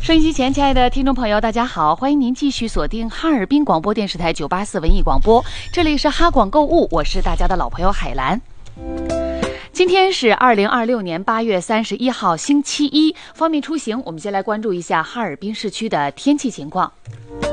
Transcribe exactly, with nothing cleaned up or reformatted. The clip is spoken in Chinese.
收音机前，亲爱的听众朋友，大家好，欢迎您继续锁定哈尔滨广播电视台九八四文艺广播，这里是哈广购物，我是大家的老朋友海兰。今天是二零二六年八月三十一号，星期一。方便出行，我们先来关注一下哈尔滨市区的天气情况。